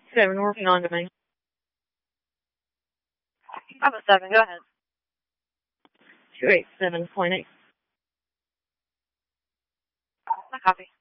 7, working on to me. I'm a 7, go ahead. 287.8. I copy.